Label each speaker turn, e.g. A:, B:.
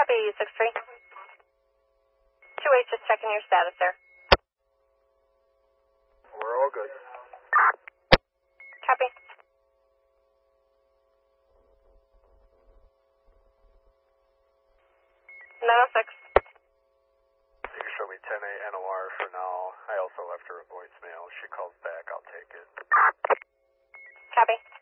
A: Copy 6-3. 2-8, just checking your status there.
B: We're all good.
A: Copy. 906.
B: You can show me 10-8 NOR for now. I also left her a voicemail. If she calls back, I'll take it.
A: Copy.